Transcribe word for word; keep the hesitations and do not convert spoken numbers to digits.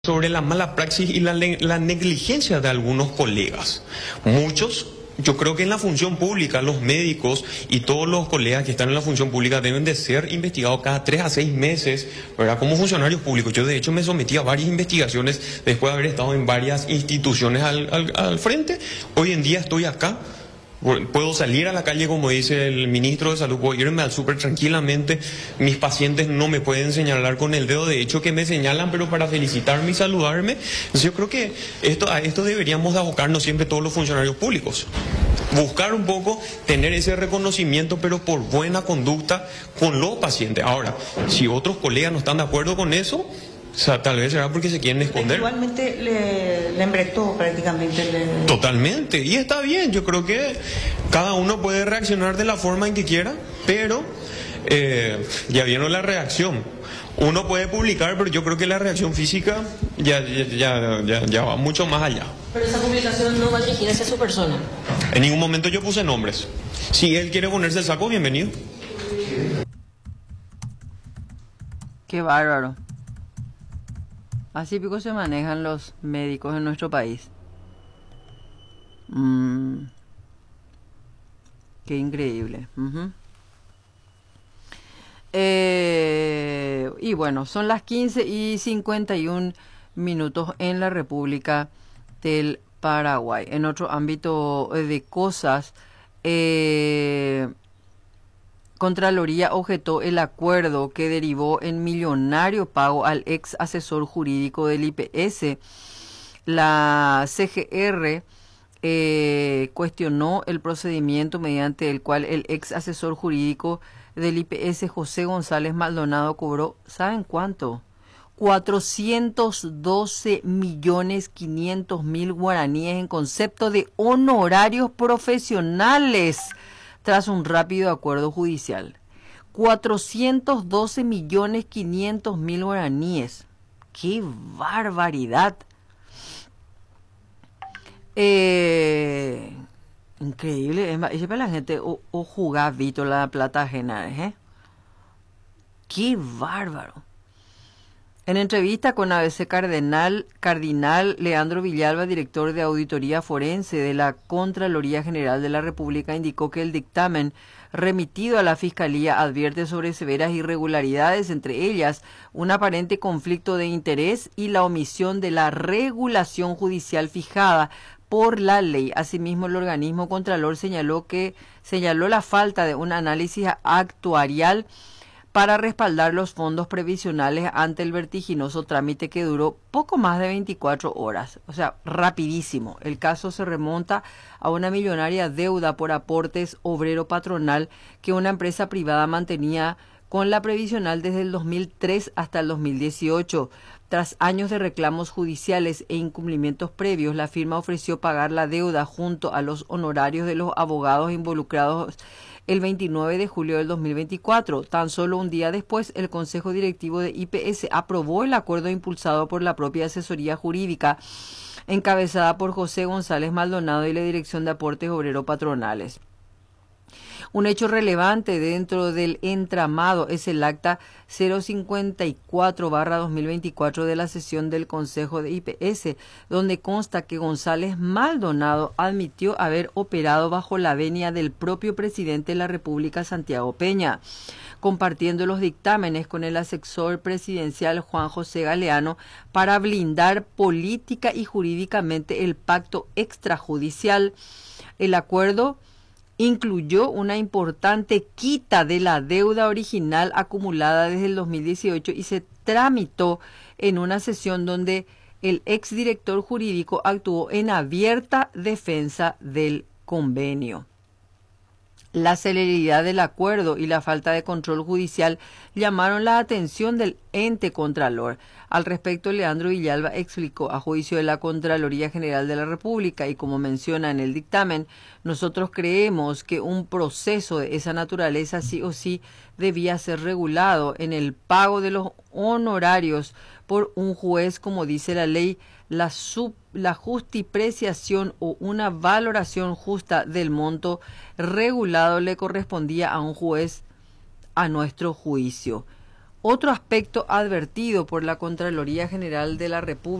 sobre la mala praxis y la, la negligencia de algunos colegas. Muchos, yo creo que en la función pública, los médicos y todos los colegas que están en la función pública deben de ser investigados cada tres a seis meses, ¿verdad? Como funcionarios públicos. Yo de hecho me sometí a varias investigaciones después de haber estado en varias instituciones al, al, al frente. Hoy en día estoy acá. Puedo salir a la calle, como dice el ministro de Salud, puedo irme al súper tranquilamente. Mis pacientes no me pueden señalar con el dedo, de hecho que me señalan, pero para felicitarme y saludarme. Entonces yo creo que esto, a esto deberíamos de abocarnos siempre todos los funcionarios públicos. Buscar un poco, tener ese reconocimiento, pero por buena conducta con los pacientes. Ahora, si otros colegas no están de acuerdo con eso, o sea, tal vez será porque se quieren esconder. Igualmente le, le embretó prácticamente. Le... Totalmente. Y está bien. Yo creo que cada uno puede reaccionar de la forma en que quiera, pero eh, ya vieron la reacción. Uno puede publicar, pero yo creo que la reacción física ya, ya, ya, ya, ya va mucho más allá. Pero esa publicación no va dirigida hacia su persona. En ningún momento yo puse nombres. Si él quiere ponerse el saco, bienvenido. Qué bárbaro. Así pico se manejan los médicos en nuestro país. Mm. Qué increíble. Uh-huh. eh, y bueno, son las quince y cincuenta y un minutos en la República del Paraguay. En otro ámbito de cosas, eh, Contraloría objetó el acuerdo que derivó en millonario pago al ex asesor jurídico del I P S. La C G R eh, cuestionó el procedimiento mediante el cual el ex asesor jurídico del I P S, José González Maldonado, cobró, ¿saben cuánto? cuatrocientos doce millones quinientos mil guaraníes en concepto de honorarios profesionales, tras un rápido acuerdo judicial. cuatrocientos doce millones quinientos mil guaraníes. ¡Qué barbaridad! Eh, increíble. Es para la gente o, o jugar Vito la plata ajena, ¿eh? ¡Qué bárbaro! En entrevista con A B C Cardenal, Cardinal Leandro Villalba, director de Auditoría Forense de la Contraloría General de la República, indicó que el dictamen remitido a la Fiscalía advierte sobre severas irregularidades, entre ellas un aparente conflicto de interés y la omisión de la regulación judicial fijada por la ley. Asimismo, el organismo contralor señaló que señaló la falta de un análisis actuarial para respaldar los fondos previsionales ante el vertiginoso trámite que duró poco más de veinticuatro horas. O sea, rapidísimo. El caso se remonta a una millonaria deuda por aportes obrero-patronal que una empresa privada mantenía con la previsional desde el dos mil tres hasta el dos mil dieciocho. Tras años de reclamos judiciales e incumplimientos previos, la firma ofreció pagar la deuda junto a los honorarios de los abogados involucrados el veintinueve de julio del dos mil veinticuatro. Tan solo un día después, el Consejo Directivo de I P S aprobó el acuerdo impulsado por la propia asesoría jurídica, encabezada por José González Maldonado y la Dirección de Aportes Obrero Patronales. Un hecho relevante dentro del entramado es el acta cero cincuenta y cuatro barra dos mil veinticuatro de la sesión del Consejo de I P S, donde consta que González Maldonado admitió haber operado bajo la venia del propio presidente de la República, Santiago Peña, compartiendo los dictámenes con el asesor presidencial Juan José Galeano para blindar política y jurídicamente el pacto extrajudicial. El acuerdo incluyó una importante quita de la deuda original acumulada desde el dos mil dieciocho y se tramitó en una sesión donde el exdirector jurídico actuó en abierta defensa del convenio. La celeridad del acuerdo y la falta de control judicial llamaron la atención del ente contralor. Al respecto, Leandro Villalba explicó, a juicio de la Contraloría General de la República y como menciona en el dictamen, nosotros creemos que un proceso de esa naturaleza sí o sí debía ser regulado en el pago de los honorarios por un juez, como dice la ley. La, sub, la justipreciación o una valoración justa del monto regulado le correspondía a un juez, a nuestro juicio. Otro aspecto advertido por la Contraloría General de la República